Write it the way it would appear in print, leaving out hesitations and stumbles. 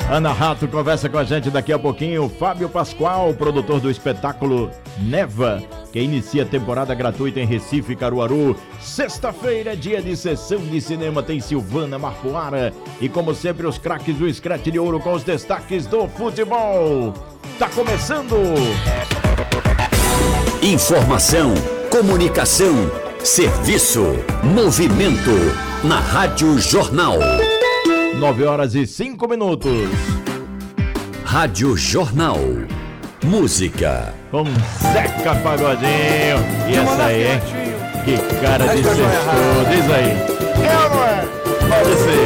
Ana Rato conversa com a gente daqui a pouquinho. Fábio Pascoal, produtor do espetáculo Neva, que inicia temporada gratuita em Recife e Caruaru. Sexta-feira é dia de sessão de cinema, tem Silvana Marfuara. E como sempre, os craques do Scratch de Ouro com os destaques do futebol. Tá começando! Informação, comunicação, serviço, movimento na Rádio Jornal. 9h05. Rádio Jornal. Música. Com Zeca Pagodinho. E essa aí, hein? Que cara de sextou. Diz aí. É ou não é? Pode ser.